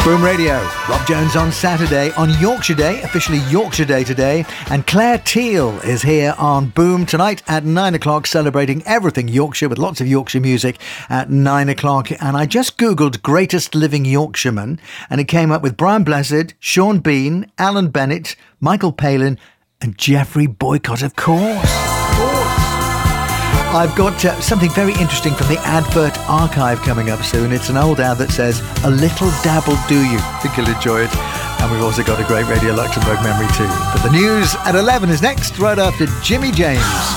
Boom Radio, Rob Jones on Saturday, on Yorkshire Day, officially Yorkshire Day today, and Claire Teal is here on Boom tonight at 9 o'clock, celebrating everything Yorkshire with lots of Yorkshire music at 9 o'clock. And I just googled greatest living Yorkshireman, and it came up with Brian Blessed, Sean Bean, Alan Bennett, Michael Palin, and Geoffrey Boycott, of course. I've got something very interesting from the Advert Archive coming up soon. It's an old ad that says, "A little dabble do you." I think you'll enjoy it. And we've also got a great Radio Luxembourg memory too. But the news at 11 is next, right after Jimmy James.